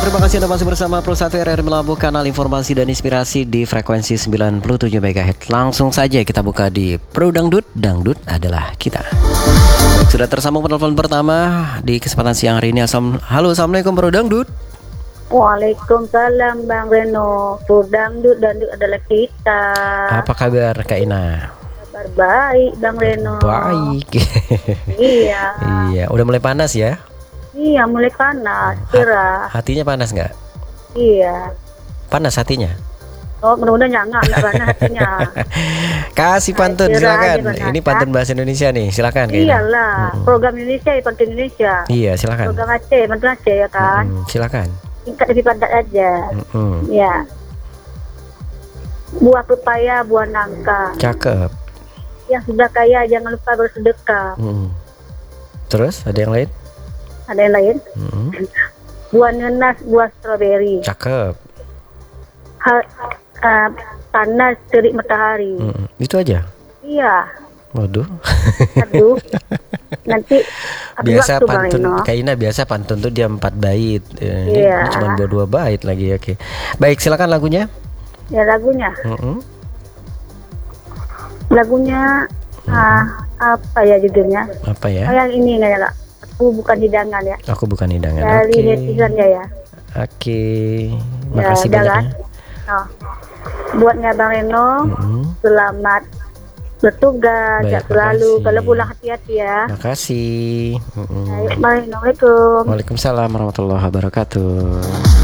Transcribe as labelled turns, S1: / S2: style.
S1: terima kasih Anda masih bersama Pro 1 RRI Melabuh, kanal informasi dan inspirasi di frekuensi 97 MHz. Langsung saja kita buka di Pro Dangdut, Dangdut adalah kita. Baik, sudah tersambung penelpon pertama di kesempatan siang hari ini. Halo, assalamualaikum Pro Dangdut.
S2: Waalaikumsalam Bang Reno. Pro Dangdut, Dangdut adalah kita.
S1: Apa kabar Kak Ina?
S2: Kabar baik Bang Reno.
S1: Baik.
S2: Iya.
S1: Iya, udah mulai panas ya?
S2: Iya, mulai panas, cerah.
S1: Hatinya panas nggak?
S2: Iya.
S1: Panas hatinya?
S2: Oh, mudah-mudahan nggak panas hatinya.
S1: Kasih pantun,
S2: Cerah
S1: silakan.
S2: aja,
S1: Ini pantun bahasa Indonesia nih, silakan Kak Ina.
S2: Iyalah, program Indonesia, pantun Indonesia.
S1: Iya, silakan.
S2: Program Aceh, pantun Aceh ya kan.
S1: Silakan.
S2: Singkat lebih padat aja. Ya. Buah pepaya, buah nangka.
S1: Cakep.
S2: Yang sudah kaya jangan lupa bersedekah.
S1: Terus ada yang lain?
S2: Ada yang lain? Buah nanas, buah stroberi.
S1: Cakep.
S2: Panas terik matahari.
S1: Itu aja?
S2: Iya.
S1: Waduh.
S2: Aduh. Nanti
S1: biasa
S2: waktu,
S1: pantun
S2: Bang
S1: Kaina biasa pantun tuh dia 4 bait.
S2: Iya.
S1: Ini cuma 2 bait lagi. Oke. Baik, silakan lagunya.
S2: Ya lagunya. Lagunya apa ya judulnya?
S1: Apa ya?
S2: Yang ini nggak ya? Aku bukan hidangan ya.
S1: Aku bukan hidangan.
S2: Dari netizen ya.
S1: Oke. Makasih
S2: ya,
S1: banyak.
S2: Kan? Oh. Buatnya Bang Reno, selamat bertugas, selalu. Kalau pulang hati-hati ya.
S1: Makasih.
S2: Assalamualaikum.
S1: Waalaikumsalam warahmatullahi wabarakatuh.